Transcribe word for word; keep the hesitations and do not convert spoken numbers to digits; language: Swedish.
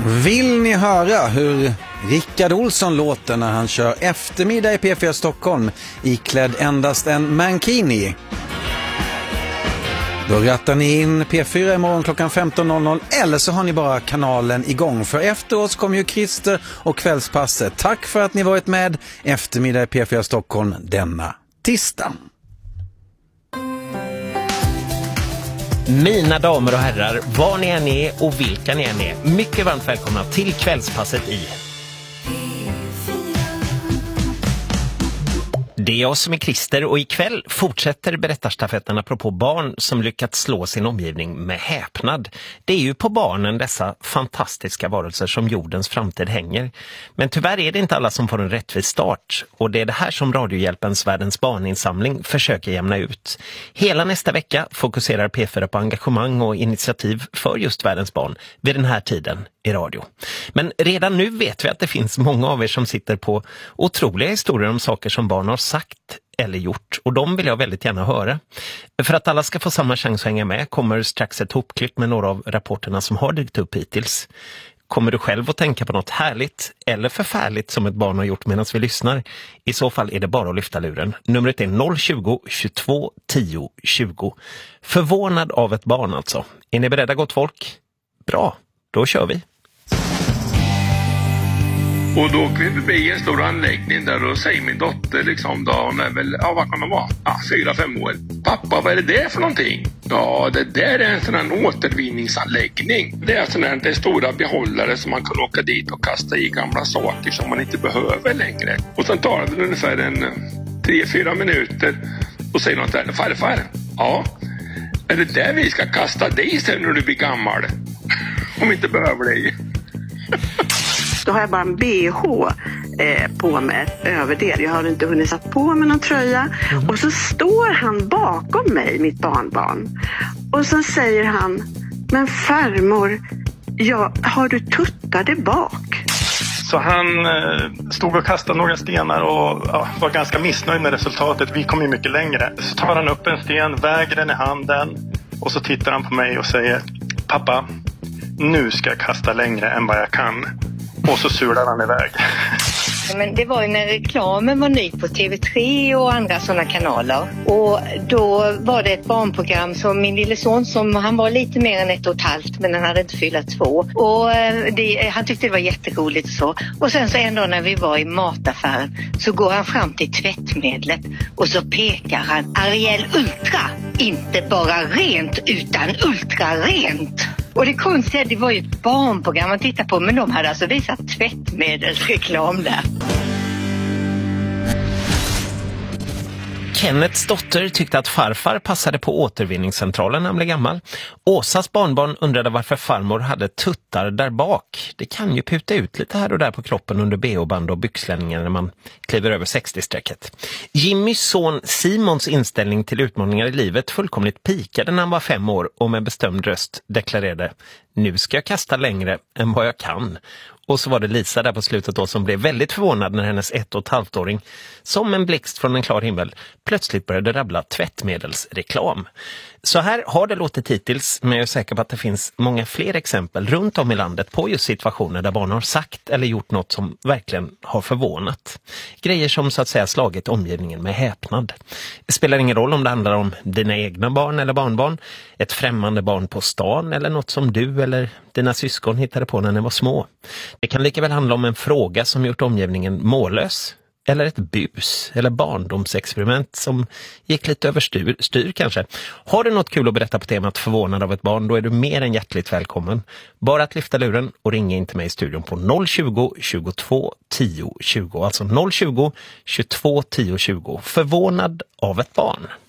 Vill ni höra hur Rickard Olsson låter när han kör eftermiddag i P fyra Stockholm iklädd endast en mankini? Då rattar ni in P fyra imorgon klockan femton noll noll, eller så har ni bara kanalen igång, för efter oss kommer ju Christer och Kvällspasset. Tack för att ni varit med eftermiddag i P fyra Stockholm denna tisdag. Mina damer och herrar, var ni än är och vilka ni än är, mycket varmt välkomna till Kvällspasset i Det är jag som är Christer, och ikväll fortsätter berättarstafetten apropå barn som lyckats slå sin omgivning med häpnad. Det är ju på barnen dessa fantastiska varelser som jordens framtid hänger. Men tyvärr är det inte alla som får en rättvis start, och det är det här som Radiohjälpens Världens barninsamling försöker jämna ut. Hela nästa vecka fokuserar P fyra på engagemang och initiativ för just världens barn vid den här tiden i radio. Men redan nu vet vi att det finns många av er som sitter på otroliga historier om saker som barn har sagt eller gjort, och de vill jag väldigt gärna höra. För att alla ska få samma chans att hänga med kommer strax ett hopklipp med några av rapporterna som har dykt upp hittills. Kommer du själv att tänka på något härligt eller förfärligt som ett barn har gjort medan vi lyssnar? I så fall är det bara att lyfta luren. Numret är noll tjugo, tjugotvå, tio, tjugo. Förvånad av ett barn alltså. Är ni beredda, gott folk? Bra, då kör vi. Och då åker vi förbi en stor anläggning där, och säger min dotter liksom, då hon är väl, ja vad kan man vara? Ja, fyra, fem år. Pappa, vad är det där för någonting? Ja, det där är en sån här återvinningsanläggning. Det är sån här, det är stora behållare som man kan åka dit och kasta i gamla saker som man inte behöver längre. Och sen tar det ungefär en tre, fyra minuter och säger något där. Farfar, ja, är det där vi ska kasta dig sen när du blir gammal? Om inte behöver dig. Då har jag bara en B H eh, på mig över det. Jag har inte hunnit satt på mig någon tröja. Mm. Och så står han bakom mig, mitt barnbarn. Och så säger han, men farmor, ja, har du tuttade bak? Så han eh, stod och kastade några stenar och ja, var ganska missnöjd med resultatet. Vi kom ju mycket längre. Så tar han upp en sten, väger den i handen. Och så tittar han på mig och säger, pappa, nu ska jag kasta längre än vad jag kan. Och så sular han iväg. Men det var ju när reklamen var ny på T V tre och andra sådana kanaler. Och då var det ett barnprogram som min lille son, som han var lite mer än ett och ett halvt, men han hade inte fyllt två. Och det, han tyckte det var jätteroligt och så. Och sen så en dag när vi var i mataffären så går han fram till tvättmedlet och så pekar han, Ariel Ultra, inte bara rent utan ultra rent. Och det konstiga, det var ju ett barnprogram man tittar på, men de hade alltså visat tvättmedelsreklam där. Kennets dotter tyckte att farfar passade på återvinningscentralen när han blev gammal. Åsas barnbarn undrade varför farmor hade tuttar där bak. Det kan ju puta ut lite här och där på kroppen under B H-band och byxlänningar när man kliver över sextio-strecket. Jimmys son Simons inställning till utmaningar i livet fullkomligt pikade när han var fem år och med bestämd röst deklarerade, nu ska jag kasta längre än vad jag kan. Och så var det Lisa där på slutet då som blev väldigt förvånad när hennes ett och ett halvt-åring, som en blixt från en klar himmel, plötsligt började rabbla tvättmedelsreklam. Så här har det låtit hittills, men jag är säker på att det finns många fler exempel runt om i landet på just situationer där barn har sagt eller gjort något som verkligen har förvånat. Grejer som så att säga slagit omgivningen med häpnad. Det spelar ingen roll om det handlar om dina egna barn eller barnbarn, ett främmande barn på stan eller något som du eller dina syskon hittade på när ni var små. Det kan lika väl handla om en fråga som gjort omgivningen mållös. Eller ett bus, eller barndomsexperiment som gick lite över styr, styr kanske. Har du något kul att berätta på temat förvånad av ett barn, då är du mer än hjärtligt välkommen. Bara att lyfta luren och ringa in till mig i studion på noll tjugo, tjugotvå, tio, tjugo. Alltså noll tjugo, tjugotvå, tio, tjugo. Förvånad av ett barn.